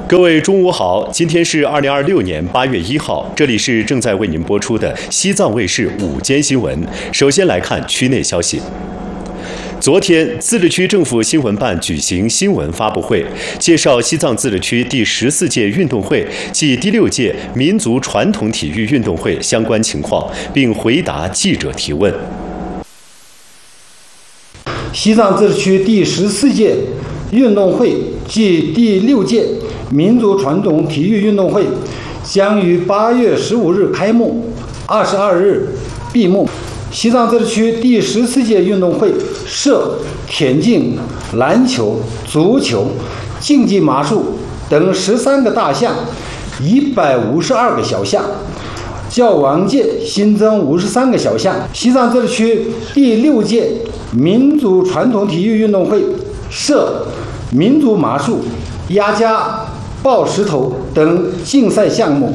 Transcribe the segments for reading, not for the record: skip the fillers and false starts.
各位中午好，今天是2026年8月1号，这里是正在为您播出的西藏卫视午间新闻。首先来看区内消息。昨天，自治区政府新闻办举行新闻发布会，介绍西藏自治区第14届运动会暨第6届民族传统体育运动会相关情况，并回答记者提问。 西藏自治区第14届运动会暨第6届民族传统体育运动会将于8月15日开幕，22日闭幕。西藏自治区第14届运动会设田径、篮球、足球、竞技马术等13个大项，152个小项，较往届新增53个小项。西藏自治区第6届民族传统体育运动会设民族马术、压家、抱石头等竞赛项目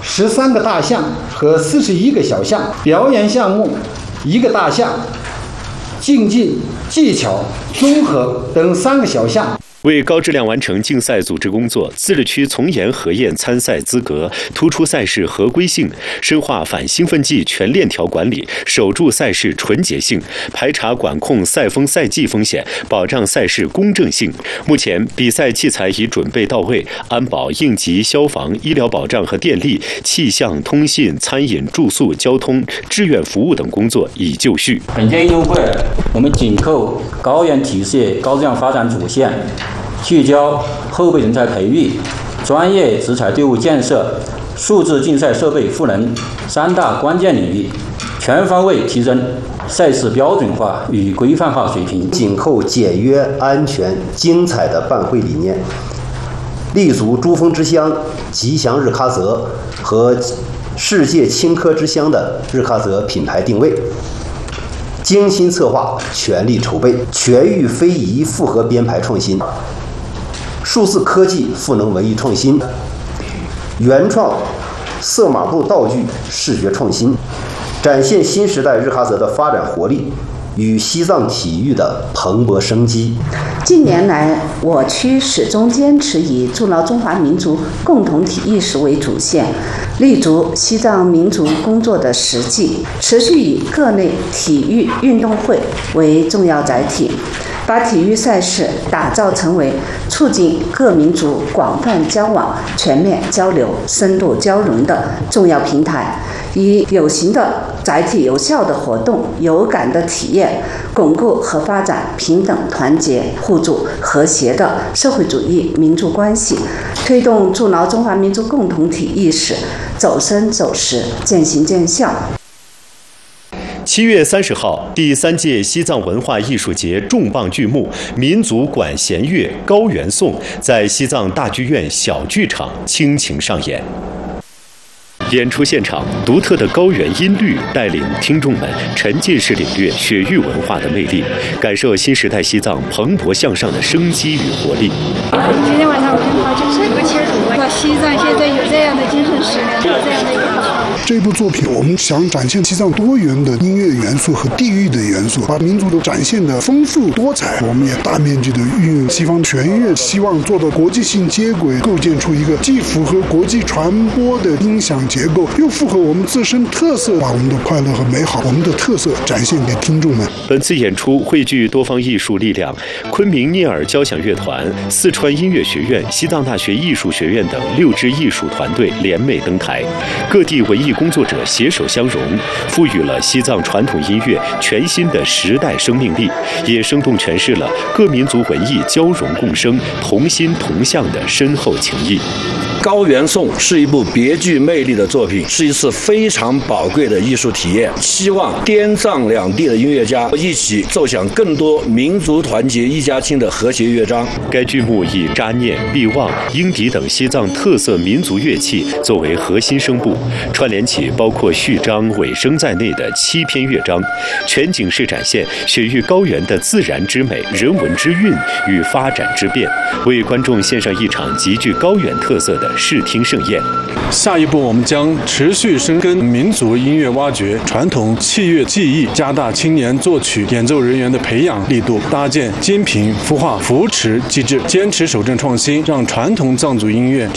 13个大项和41个小项，表演项目1个大项，竞技、技巧、综合等3个小项。 为高质量完成竞赛组织工作，自治区从严核验参赛资格，突出赛事合规性，深化反兴奋剂全链条管理，守住赛事纯洁性，排查管控赛风赛季风险，保障赛事公正性。目前，比赛器材已准备到位，安保、应急、消防、医疗保障和电力、气象、通信、餐饮、住宿、交通、志愿服务等工作已就绪。 本届运动会，我们紧扣高原体系高质量发展主线，聚焦后备人才培育、专业职才队伍建设、数字竞赛设备赋能3大关键领域，全方位提升赛事标准化与规范化水平， 紧扣简约、安全、精彩的办会理念，立足珠峰之乡、吉祥日喀则和世界青稞之乡的日喀则品牌定位，精心策划，全力筹备，全域非遗复合编排创新，数字科技赋能文艺创新，原创色码布道具视觉创新，展现新时代日喀则的发展活力与西藏体育的蓬勃生机。 近年来，我区始终坚持以筑牢中华民族共同体意识为主线，立足西藏民族工作的实际，持续以各类体育运动会为重要载体，把体育赛事打造成为促进各民族广泛交往、全面交流、深度交融的重要平台，以有形的载体、有效的活动、有感的体验，巩固和发展平等、团结、互助、和谐的社会主义民族关系，推动筑牢中华民族共同体意识走深走实、渐行渐效。 7月30号，第3届西藏文化艺术节重磅剧目《民族管弦乐高原颂》在西藏大剧院小剧场倾情上演。演出现场，独特的高原音律带领听众们沉浸式领略雪域文化的魅力，感受新时代西藏蓬勃向上的生机与活力。 今天晚上我跟陶军是个切入，说西藏现在有这样的精神食粮，有这样的一个。 这部作品我们想展现西藏多元的音乐元素和地域的元素，把民族的展现的丰富多彩。我们也大面积的运用西方弦乐，希望做到国际性接轨，构建出一个既符合国际传播的音响结构，又符合我们自身特色，把我们的快乐和美好、我们的特色展现给听众们。 本次演出汇聚多方艺术力量，昆明聂耳交响乐团、四川音乐学院、西藏大学艺术学院等6支艺术团队联袂登台，各地文艺工作者携手相融，赋予了西藏传统音乐全新的时代生命力，也生动诠释了各民族文艺交融共生、同心同向的深厚情谊。 高原颂是一部别具魅力的作品，是一次非常宝贵的艺术体验。希望滇藏两地的音乐家一起奏响更多民族团结一家亲的和谐乐章。 该剧目以扎念、毕旺、英笛等西藏特色民族乐器作为核心声部，串联起包括序章、尾声在内的7篇乐章，全景式展现雪域高原的自然之美、人文之韵与发展之变，为观众献上一场极具高原特色的视听盛宴。 下一步，我们将持续深耕民族音乐挖掘、传统器乐技艺，加大青年作曲演奏人员的培养力度，搭建精品孵化扶持机制，坚持守正创新，让传统藏族音乐